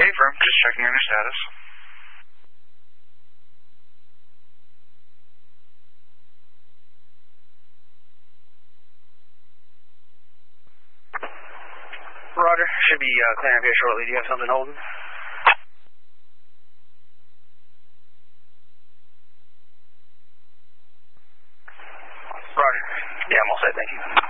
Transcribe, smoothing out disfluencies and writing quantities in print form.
Affirm, just checking on your status. Roger, should be clearing up here shortly. Do you have something holding? Roger. Yeah, I'm all set, thank you.